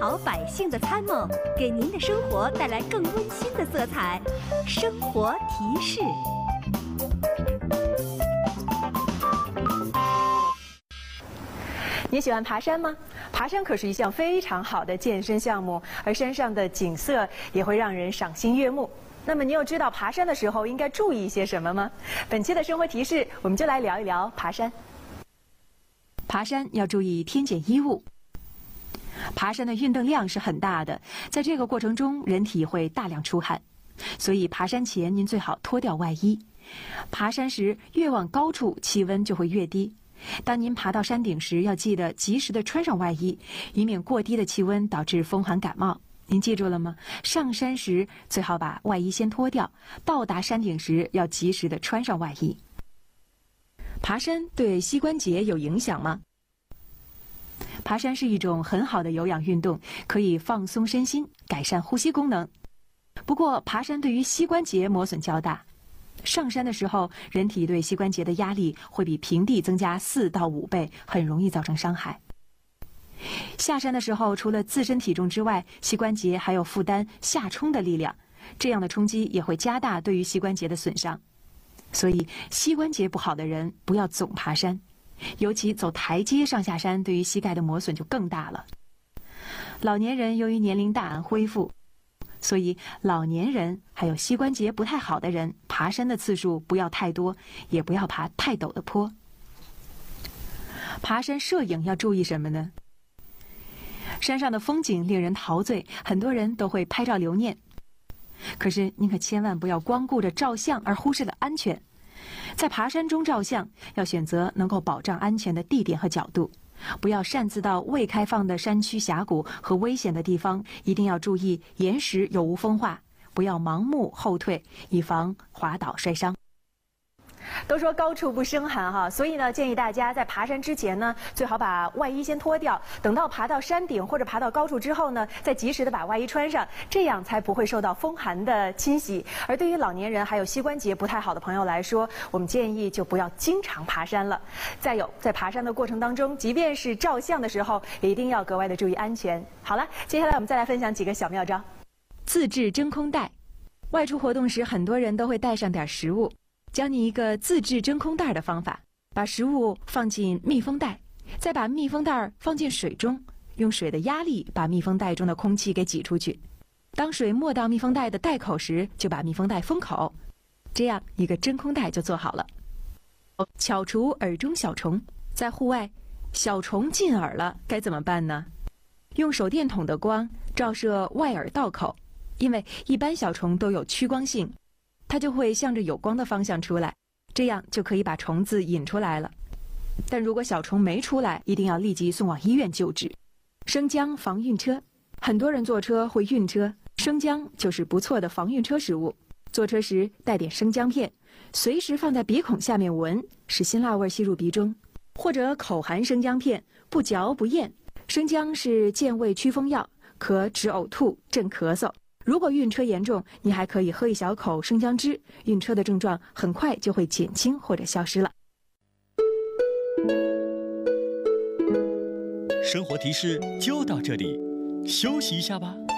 好百姓的参谋，给您的生活带来更温馨的色彩。生活提示。 你喜欢爬山吗？爬山可是一项非常好的健身项目，而山上的景色也会让人赏心悦目。那么你有知道爬山的时候应该注意一些什么吗？本期的生活提示，我们就来聊一聊爬山。爬山要注意添减衣物。爬山的运动量是很大的，在这个过程中人体会大量出汗，所以爬山前您最好脱掉外衣。爬山时越往高处气温就会越低，当您爬到山顶时要记得及时的穿上外衣，以免过低的气温导致风寒感冒。您记住了吗？上山时最好把外衣先脱掉，到达山顶时要及时的穿上外衣。爬山对膝关节有影响吗？爬山是一种很好的有氧运动，可以放松身心，改善呼吸功能。不过爬山对于膝关节磨损较大，上山的时候人体对膝关节的压力会比平地增加4到5倍，很容易造成伤害。下山的时候除了自身体重之外，膝关节还有负担下冲的力量，这样的冲击也会加大对于膝关节的损伤。所以膝关节不好的人不要总爬山，尤其走台阶上下山，对于膝盖的磨损就更大了。老年人由于年龄大恢复，所以老年人还有膝关节不太好的人，爬山的次数不要太多，也不要爬太陡的坡。爬山摄影要注意什么呢？山上的风景令人陶醉，很多人都会拍照留念。可是您可千万不要光顾着照相而忽视了安全。在爬山中照相，要选择能够保障安全的地点和角度，不要擅自到未开放的山区峡谷和危险的地方，一定要注意岩石有无风化，不要盲目后退，以防滑倒摔伤。都说高处不胜寒哈，所以呢，建议大家在爬山之前呢，最好把外衣先脱掉，等到爬到山顶或者爬到高处之后呢，再及时的把外衣穿上，这样才不会受到风寒的侵袭。而对于老年人还有膝关节不太好的朋友来说，我们建议就不要经常爬山了。再有，在爬山的过程当中，即便是照相的时候，也一定要格外的注意安全。好了，接下来我们再来分享几个小妙招。自制真空袋，外出活动时很多人都会带上点食物。教你一个自制真空袋的方法，把食物放进密封袋，再把密封袋放进水中，用水的压力把密封袋中的空气给挤出去。当水没到密封袋的袋口时，就把密封袋封口，这样一个真空袋就做好了。巧除耳中小虫，在户外小虫进耳了该怎么办呢？用手电筒的光照射外耳道口，因为一般小虫都有趋光性，它就会向着有光的方向出来，这样就可以把虫子引出来了。但如果小虫没出来，一定要立即送往医院救治。生姜防晕车，很多人坐车会晕车，生姜就是不错的防晕车食物。坐车时带点生姜片，随时放在鼻孔下面闻，使辛辣味吸入鼻中，或者口含生姜片，不嚼不咽。生姜是健胃祛风药，可止呕吐、镇咳嗽。如果晕车严重，你还可以喝一小口生姜汁，晕车的症状很快就会减轻或者消失了。 生活提示就到这里，休息一下吧。